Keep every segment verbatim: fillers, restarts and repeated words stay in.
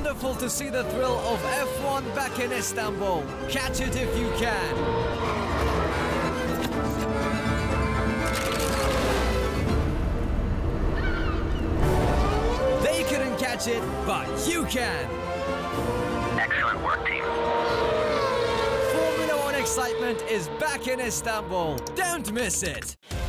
wonderful to see the thrill of F one back in Istanbul. Catch it if you can. They couldn't catch it, but you can. Excellent work, team. Formula One excitement is back in Istanbul. Don't miss it.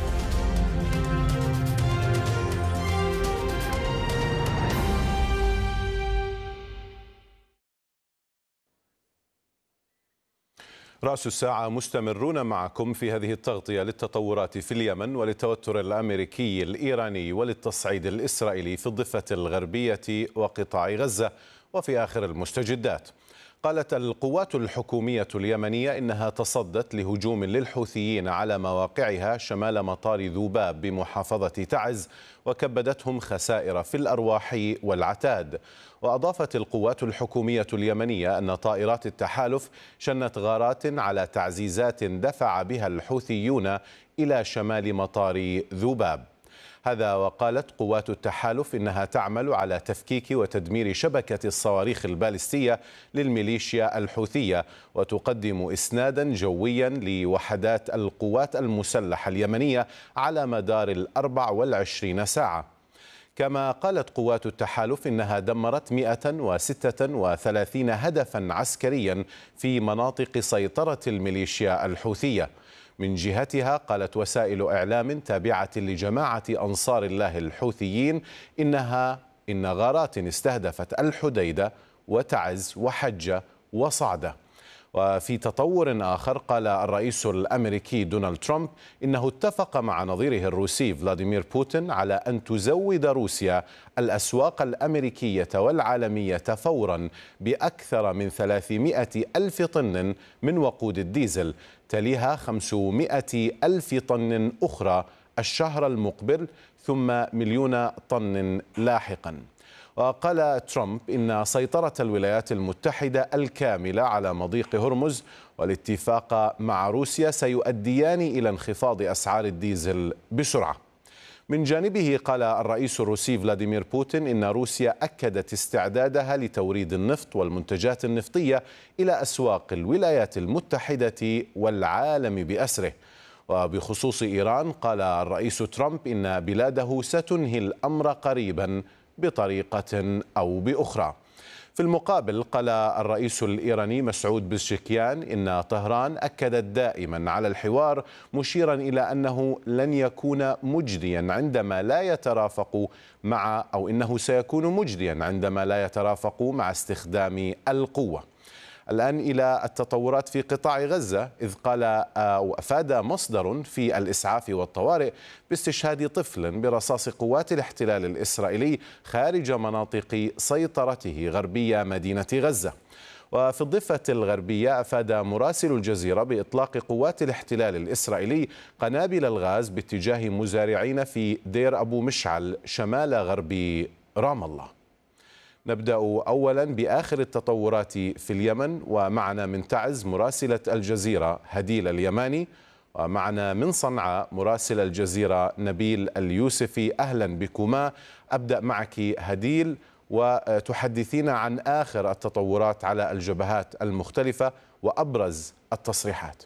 رأس الساعة مستمرون معكم في هذه التغطية للتطورات في اليمن وللتوتر الأمريكي الإيراني وللتصعيد الإسرائيلي في الضفة الغربية وقطاع غزة وفي آخر المستجدات. قالت القوات الحكومية اليمنية إنها تصدت لهجوم للحوثيين على مواقعها شمال مطار ذوباب بمحافظة تعز وكبدتهم خسائر في الأرواح والعتاد. وأضافت القوات الحكومية اليمنية أن طائرات التحالف شنت غارات على تعزيزات دفع بها الحوثيون إلى شمال مطار ذوباب. هذا وقالت قوات التحالف إنها تعمل على تفكيك وتدمير شبكة الصواريخ البالستية للميليشيا الحوثية وتقدم إسنادا جويا لوحدات القوات المسلحة اليمنية على مدار الأربع والعشرين ساعة. كما قالت قوات التحالف إنها دمرت مئة وستة وثلاثين هدفا عسكريا في مناطق سيطرة الميليشيا الحوثية. من جهتها قالت وسائل إعلام تابعة لجماعة أنصار الله الحوثيين إنها إن غارات استهدفت الحديدة وتعز وحجة وصعدة. وفي تطور آخر قال الرئيس الأمريكي دونالد ترامب إنه اتفق مع نظيره الروسي فلاديمير بوتين على أن تزود روسيا الأسواق الأمريكية والعالمية فورا بأكثر من ثلاثمئة ألف طن من وقود الديزل، تليها خمسمئة ألف طن أخرى الشهر المقبل ثم مليون طن لاحقا. وقال ترامب إن سيطرة الولايات المتحدة الكاملة على مضيق هرمز والاتفاق مع روسيا سيؤديان إلى انخفاض أسعار الديزل بسرعة. من جانبه قال الرئيس الروسي فلاديمير بوتين إن روسيا أكدت استعدادها لتوريد النفط والمنتجات النفطية إلى أسواق الولايات المتحدة والعالم بأسره. وبخصوص إيران قال الرئيس ترامب إن بلاده ستنهي الأمر قريبا بطريقة أو بأخرى. في المقابل قال الرئيس الإيراني مسعود بزشكيان إن طهران أكدت دائما على الحوار، مشيرا إلى أنه لن يكون مجديا عندما لا يترافق مع أو إنه سيكون مجديا عندما لا يترافق مع استخدام القوة. الآن إلى التطورات في قطاع غزة، إذ قال أو أفاد مصدر في الإسعاف والطوارئ باستشهاد طفل برصاص قوات الاحتلال الإسرائيلي خارج مناطق سيطرته غربية مدينة غزة. وفي الضفة الغربية أفاد مراسل الجزيرة بإطلاق قوات الاحتلال الإسرائيلي قنابل الغاز باتجاه مزارعين في دير أبو مشعل شمال غرب رام الله. نبدأ أولا بآخر التطورات في اليمن، ومعنا من تعز مراسلة الجزيرة هديل اليماني، ومعنا من صنعاء مراسل الجزيرة نبيل اليوسفي. أهلا بكما. أبدأ معك هديل وتحدثينا عن آخر التطورات على الجبهات المختلفة وأبرز التصريحات.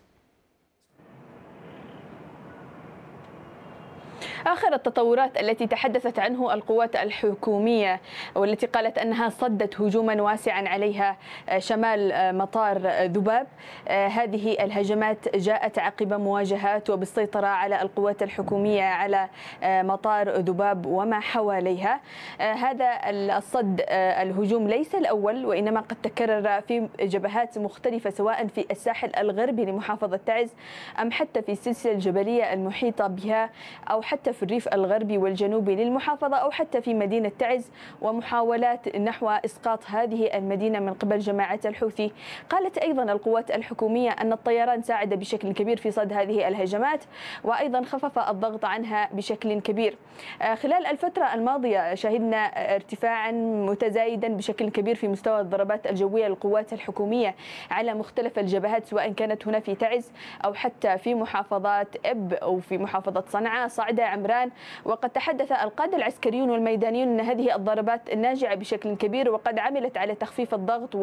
آخر التطورات التي تحدثت عنه القوات الحكومية والتي قالت أنها صدت هجوما واسعا عليها شمال مطار ذباب. هذه الهجمات جاءت عقب مواجهات وبالسيطرة على القوات الحكومية على مطار ذباب وما حواليها. هذا الصد الهجوم ليس الأول، وإنما قد تكرر في جبهات مختلفة سواء في الساحل الغربي لمحافظة تعز أم حتى في السلسلة الجبلية المحيطة بها، أو حتى في الريف الغربي والجنوبي للمحافظة، أو حتى في مدينة تعز ومحاولات نحو إسقاط هذه المدينة من قبل جماعة الحوثي. قالت أيضا القوات الحكومية أن الطيران ساعد بشكل كبير في صد هذه الهجمات، وأيضا خفف الضغط عنها بشكل كبير. خلال الفترة الماضية شهدنا ارتفاعا متزايدا بشكل كبير في مستوى الضربات الجوية للقوات الحكومية على مختلف الجبهات، سواء كانت هنا في تعز أو حتى في محافظات إب أو في محافظة صنعاء، صعدة، عم عمران. وقد تحدث القادة العسكريون والميدانيون أن هذه الضربات ناجعة بشكل كبير، وقد عملت على تخفيف الضغط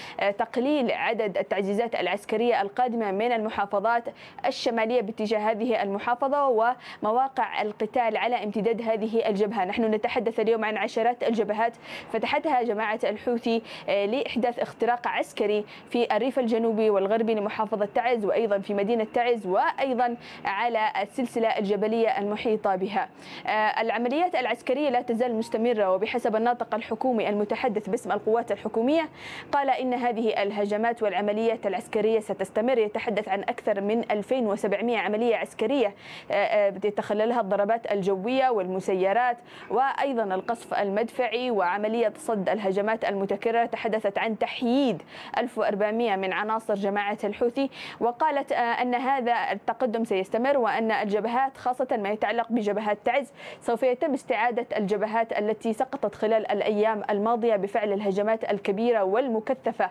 وتقليل عدد التعزيزات العسكرية القادمة من المحافظات الشمالية باتجاه هذه المحافظة ومواقع القتال على امتداد هذه الجبهة. نحن نتحدث اليوم عن عشرات الجبهات فتحتها جماعة الحوثي لإحداث اختراق عسكري في الريف الجنوبي والغربي لمحافظة تعز، وأيضا في مدينة تعز، وأيضا على السلسلة الجبلية المحيطة بها. العمليات العسكرية لا تزال مستمرة، وبحسب الناطق الحكومي المتحدث باسم القوات الحكومية قال إن هذه الهجمات والعمليات العسكرية ستستمر. يتحدث عن أكثر من ألفين وسبعمئة عملية عسكرية تتخللها الضربات الجوية والمسيرات وأيضا القصف المدفعي وعملية صد الهجمات المتكررة. تحدثت عن تحييد ألف وأربعمئة من عناصر جماعة الحوثي، وقالت أن هذا التقدم سيستمر، وأن الجبهات خاصة ما يتعلق بجبهات تعز سوف يتم استعادة الجبهات التي سقطت خلال الأيام الماضية بفعل الهجمات الكبيرة والمكثفة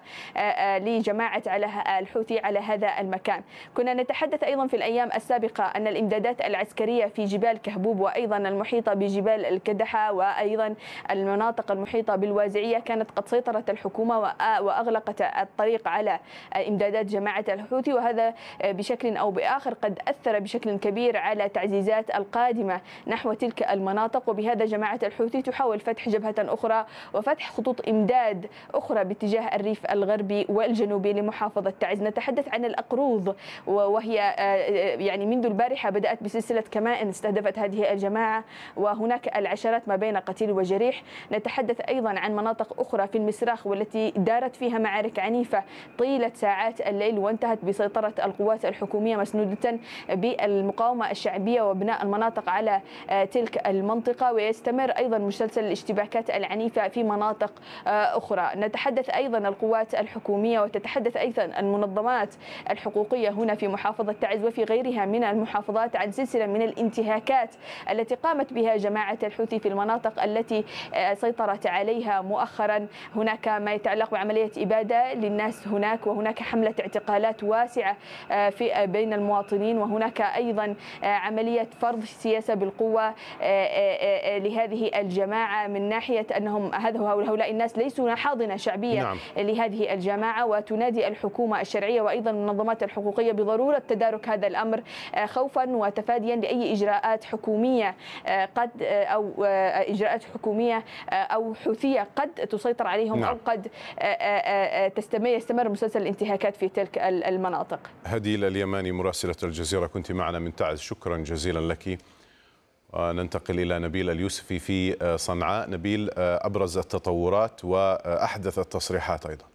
لجماعة الحوثي على هذا المكان. كنا نتحدث أيضا في الأيام السابقة أن الإمدادات العسكرية في جبال كهبوب وأيضا المحيطة بجبال الكدحة وأيضا المناطق المحيطة بالوازعية كانت قد سيطرت الحكومة وأغلقت الطريق على إمدادات جماعة الحوثي، وهذا بشكل أو بآخر قد أثر بشكل كبير على تعزيزات القادمة نحو تلك المناطق. وبهذا جماعة الحوثي تحاول فتح جبهة أخرى وفتح خطوط إمداد أخرى باتجاه الريف الغربي والجنوبي لمحافظة تعز. نتحدث عن الأقروض، وهي يعني منذ البارحة بدأت بسلسلة كمائن استهدفت هذه الجماعة، وهناك العشرات ما بين قتيل وجريح. نتحدث أيضا عن مناطق أخرى في المسراخ والتي دارت فيها معارك عنيفة طيلة ساعات الليل، وانتهت بسيطرة القوات الحكومية مسنودة بالمقاومة الشعبية وبناء المناطق على تلك المنطقة. ويستمر أيضا مسلسل الاشتباكات العنيفة في مناطق أخرى. نتحدث أيضا القوات الحكومية وتتحدث أيضا المنظمات الحقوقية هنا في محافظة تعز وفي غيرها من المحافظات عن سلسلة من الانتهاكات التي قامت بها جماعة الحوثي في المناطق التي سيطرت عليها مؤخرا. هناك ما يتعلق بعملية إبادة للناس هناك، وهناك حملة اعتقالات واسعة في بين المواطنين، وهناك أيضا عملية فرض سياسة بالقوة لهذه الجماعة من ناحية أنهم هؤلاء الناس ليسوا حاضنة شعبية نعم. لهذه الجماعة. وتنادي الحكومة الشرعية وأيضا المنظمات الحقوقية بضرورة تدارك هذا الأمر خوفا وتفاديا لأي إجراءات حكومية قد أو إجراءات حكومية أو حوثية قد تسيطر عليهم نعم. أو قد تستمر يستمر مسلسل الانتهاكات في تلك المناطق. هديل اليماني مراسلة الجزيرة كنت معنا من تعز، شكرا جزيلا لك. ننتقل إلى نبيل اليوسفي في صنعاء. نبيل، أبرز التطورات وأحدث التصريحات أيضا.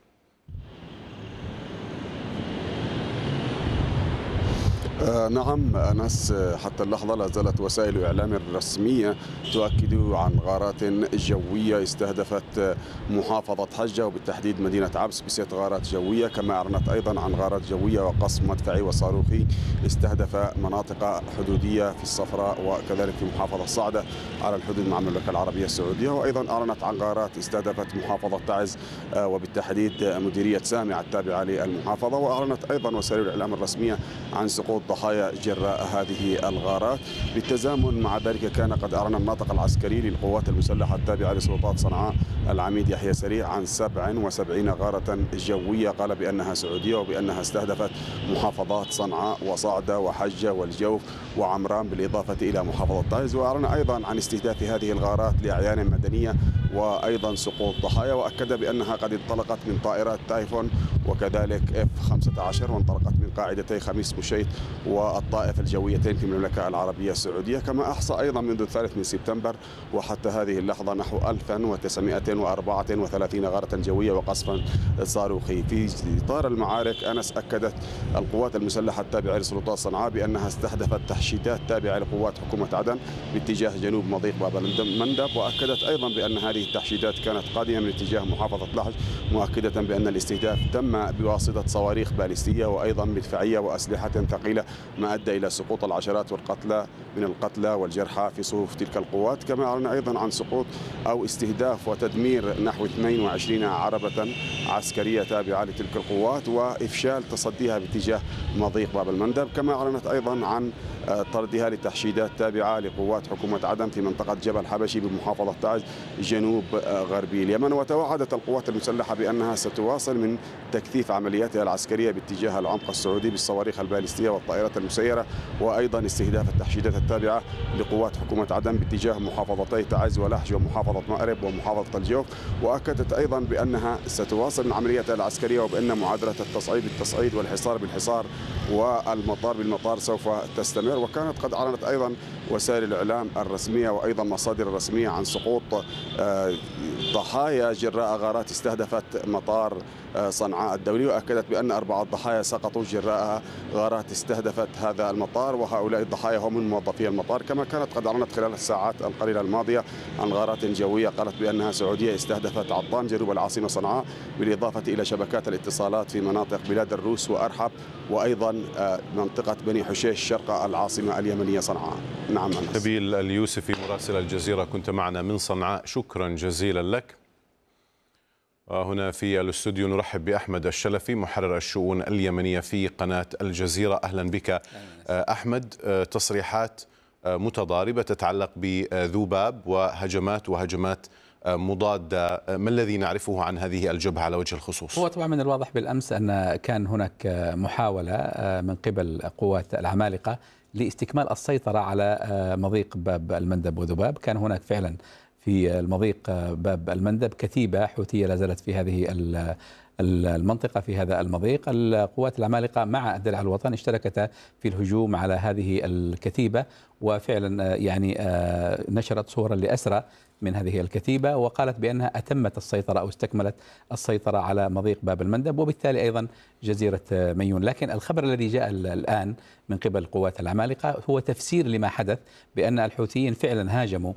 آه نعم أنس، حتى اللحظة لا زالت وسائل الإعلام الرسمية تؤكد عن غارات جوية استهدفت محافظة حجة وبالتحديد مدينة عبس بست غارات جوية، كما أعلنت أيضا عن غارات جوية وقصف مدفعي وصاروخي استهدف مناطق حدودية في الصفراء وكذلك في محافظة صعدة على الحدود مع المملكة العربية السعودية. وأيضا أعلنت عن غارات استهدفت محافظة تعز آه وبالتحديد مديرية سامع التابعة للمحافظة. وأعلنت أيضا وسائل الإعلام الرسمية عن سقوط ضحايا جراء هذه الغارات. بالتزامن مع ذلك كان قد أعلن الناطق العسكري للقوات المسلحة التابعة لسلطات صنعاء العميد يحيى سريع عن سبع وسبعين غارة جوية قال بأنها سعودية وبأنها استهدفت محافظات صنعاء وصعدة وحجة والجوف وعمران بالإضافة إلى محافظة تعز. وأعلن أيضا عن استهداف هذه الغارات لأعيان مدنية وأيضا سقوط ضحايا، وأكد بأنها قد انطلقت من طائرات تايفون وكذلك اف خمسة عشر وانطلقت من قاعدتي خميس مشيط والطائف الجويتين في المملكة العربية السعودية. كما أحصى أيضا منذ الثالث من سبتمبر وحتى هذه اللحظة نحو ألف وتسعمئة وأربعة وثلاثين غارة جوية وقصفا صاروخي. في إطار المعارك أنس، أكدت القوات المسلحة التابعة لسلطات صنعاء بأنها استهدفت تحشيدات تابعة لقوات حكومة عدن باتجاه جنوب مضيق باب المندب، وأكدت أيضا بأن هذه التحشيدات كانت قادمة من اتجاه محافظة لحج، مؤكدة بأن الاستهداف تم بواسطة صواريخ باليستية وأيضا مدفعية وأسلحة ثقيلة، ما أدى إلى سقوط العشرات والقتلى من القتلى والجرحى في صفوف تلك القوات. كما أعلن أيضا عن سقوط أو استهداف وتدمير نحو اثنين وعشرين عربة عسكرية تابعة لتلك القوات وإفشال تصديها باتجاه مضيق باب المندب. كما أعلنت أيضا عن طردها لتحشيدات تابعة لقوات حكومة عدن في منطقة جبل حبشي بمحافظة تعز جنوب غربي اليمن. وتوعدت القوات المسلحة بأنها ستواصل من تكثيف عملياتها العسكرية باتجاه العمق السعودي بالصواريخ البالستية والطائرات المسيرة، وأيضا استهداف التحشيدات التابعة لقوات حكومة عدن باتجاه محافظتي تعز ولحج ومحافظة مأرب ومحافظة الجوف. وأكدت أيضا بأنها ستواصل من عملياتها العسكرية وبأن معادلة التصعيد بالتصعيد والحصار بالحصار والمطار بالمطار سوف تستمر. وكانت قد أعلنت أيضا وسائل الإعلام الرسمية وأيضا مصادر رسمية عن سقوط ضحايا جراء غارات استهدفت مطار صنعاء الدولي، وأكدت بأن أربعة ضحايا سقطوا جراء غارات استهدفت هذا المطار، وهؤلاء الضحايا هم من موظفي المطار. كما كانت قد أعلنت خلال الساعات القليلة الماضية عن غارات جوية قالت بأنها سعودية استهدفت عطان جنوب العاصمة صنعاء، بالإضافة إلى شبكات الاتصالات في مناطق بلاد الروس وأرحب وأيضا منطقة بني حشيش شرق العاصمة اليمنية صنعاء. نعم أنس. نبيل اليوسفي مراسل الجزيرة كنت معنا من صنعاء، شكرا جزيلا لك. هنا في الاستوديو نرحب بأحمد الشلفي محرر الشؤون اليمنية في قناة الجزيرة. أهلا بك أحمد. تصريحات متضاربة تتعلق بذوباب وهجمات وهجمات مضادة، ما الذي نعرفه عن هذه الجبهة على وجه الخصوص؟ هو طبعا من الواضح بالأمس أن كان هناك محاولة من قبل قوات العمالقة لاستكمال السيطرة على مضيق باب المندب وذباب. كان هناك فعلا في المضيق باب المندب كتيبة حوثية لا زالت في هذه المنطقة في هذا المضيق. القوات العمالقة مع الدرع الوطني اشتركتا في الهجوم على هذه الكتيبة، وفعلا يعني نشرت صورا لأسرى من هذه الكتيبة وقالت بأنها أتمت السيطرة أو استكملت السيطرة على مضيق باب المندب وبالتالي أيضا جزيرة ميون. لكن الخبر الذي جاء الآن من قبل قوات العمالقة هو تفسير لما حدث، بأن الحوثيين فعلا هاجموا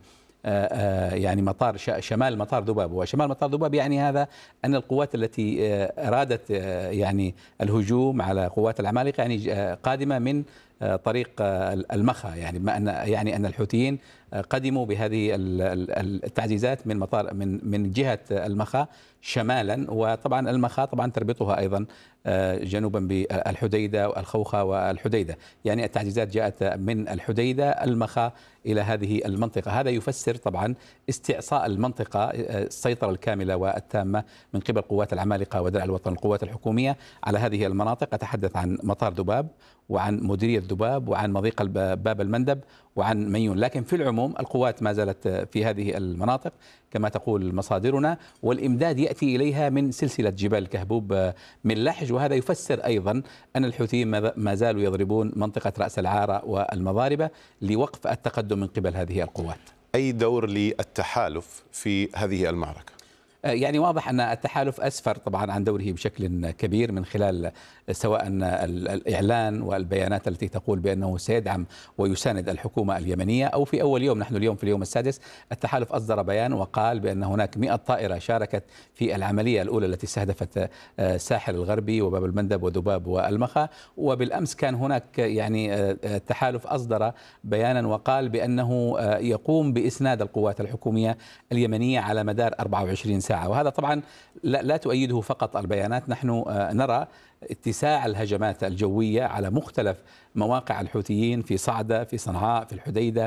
يعني مطار شمال مطار ذباب. وشمال مطار ذباب يعني هذا أن القوات التي أرادت يعني الهجوم على قوات العمالقة يعني قادمة من طريق المخا، يعني ما أن يعني أن الحوثيين قدموا بهذه التعزيزات من مطار من من جهة المخا شمالا. وطبعا المخا طبعا تربطها أيضا جنوبا بالحديدة والخوخة والحديدة، يعني التعزيزات جاءت من الحديدة المخا إلى هذه المنطقة. هذا يفسر طبعا استعصاء المنطقة السيطرة الكاملة والتامة من قبل قوات العمالقة ودرع الوطن القوات الحكومية على هذه المناطق. أتحدث عن مطار ذباب وعن مديرية ذباب وعن مضيق باب المندب وعن ميون. لكن في العموم القوات ما زالت في هذه المناطق كما تقول مصادرنا، والإمداد يأتي إليها من سلسلة جبال كهبوب من لحج. وهذا يفسر أيضا أن الحوثيين ما زالوا يضربون منطقة رأس العارة والمضاربة لوقف التقدم من قبل هذه القوات. أي دور للتحالف في هذه المعركة؟ يعني واضح أن التحالف أسفر طبعا عن دوره بشكل كبير من خلال سواء الإعلان والبيانات التي تقول بأنه سيدعم ويساند الحكومة اليمنية، أو في أول يوم، نحن اليوم في اليوم السادس، التحالف أصدر بيان وقال بأن هناك مئة طائرة شاركت في العملية الأولى التي استهدفت الساحل الغربي وباب المندب وذباب والمخا. وبالأمس كان هناك يعني التحالف أصدر بيانا وقال بأنه يقوم بإسناد القوات الحكومية اليمنية على مدار أربعة وعشرين ساعة. وهذا طبعا لا, لا تؤيده فقط البيانات، نحن نرى اتساع الهجمات الجوية على مختلف مواقع الحوثيين في صعدة، في صنعاء، في الحديدة،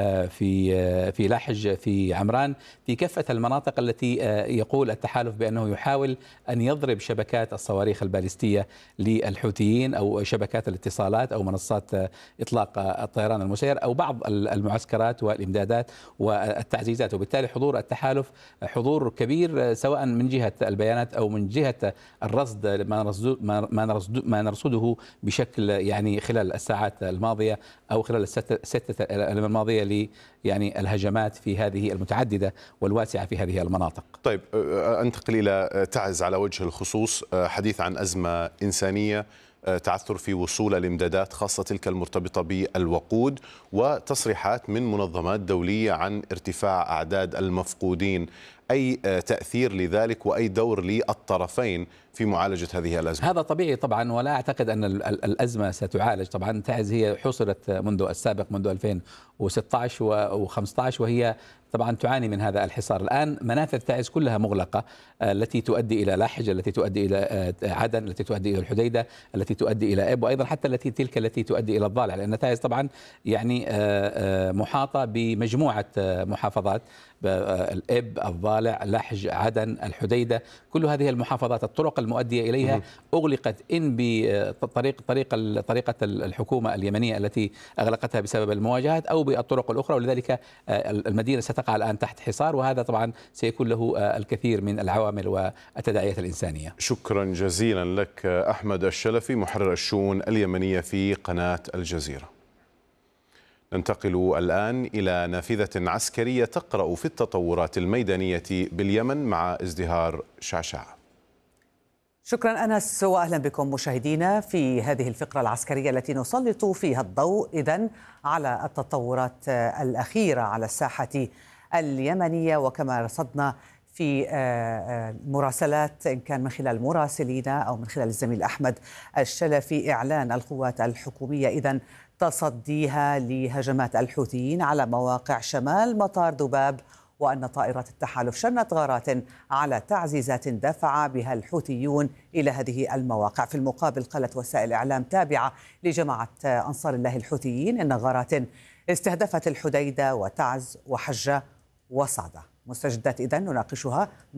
في في لحج، في عمران، في كافة المناطق التي يقول التحالف بأنه يحاول أن يضرب شبكات الصواريخ البالستية للحوثيين أو شبكات الاتصالات أو منصات إطلاق الطيران المسير أو بعض المعسكرات والإمدادات والتعزيزات. وبالتالي حضور التحالف حضور كبير سواء من جهة البيانات أو من جهة الرصد ما نرصد ما نرصد ما نرصده بشكل يعني خلال الساعات الماضية أو خلال الستة ستة الماضية ل يعني الهجمات في هذه المتعددة والواسعة في هذه المناطق. طيب أنتقل إلى تعز على وجه الخصوص، حديث عن أزمة إنسانية، تعثر في وصول الإمدادات خاصة تلك المرتبطة بالوقود، وتصريحات من منظمات دولية عن ارتفاع أعداد المفقودين. أي تأثير لذلك وأي دور للطرفين في معالجة هذه الأزمة؟ هذا طبيعي طبعا، ولا أعتقد أن الأزمة ستعالج. طبعا تعز هي حصلت منذ السابق منذ ألفين وستة عشر وخمسة عشر وهي طبعا تعاني من هذا الحصار. الآن منافذ تعز كلها مغلقة، التي تؤدي إلى لاحج، التي تؤدي إلى عدن، التي تؤدي إلى الحديدة، التي تؤدي إلى إب، وأيضا حتى التي تلك التي تؤدي إلى الضالع، لأن تعز طبعا يعني محاطة بمجموعة محافظات، الإب، الضالع، لاحج، عدن، الحديدة، كل هذه المحافظات الطرق المؤدية إليها أغلقت إن بطريق طريق طريقة الحكومة اليمنية التي أغلقتها بسبب المواجهات أو بالطرق الأخرى، ولذلك المدينة ستقع الآن تحت حصار، وهذا طبعا سيكون له الكثير من العوامل والتداعيات الإنسانية. شكرا جزيلا لك أحمد الشلفي، محرر الشؤون اليمنية في قناة الجزيرة. ننتقل الآن إلى نافذة عسكرية تقرأ في التطورات الميدانية باليمن مع ازدهار شعشع. شكرا أنس، وأهلا بكم مشاهدينا في هذه الفقرة العسكرية التي نسلط فيها الضوء إذن على التطورات الأخيرة على الساحة اليمنية، وكما رصدنا في مراسلات إن كان من خلال مراسلينا أو من خلال الزميل أحمد الشلفي، إعلان القوات الحكومية إذن تصديها لهجمات الحوثيين على مواقع شمال مطار ذباب، وأن طائرات التحالف شنت غارات على تعزيزات دفع بها الحوثيون إلى هذه المواقع. في المقابل قالت وسائل إعلام تابعة لجماعة أنصار الله الحوثيين إن غارات استهدفت الحديدة وتعز وحجة وصعدة. مستجدات إذن نناقشها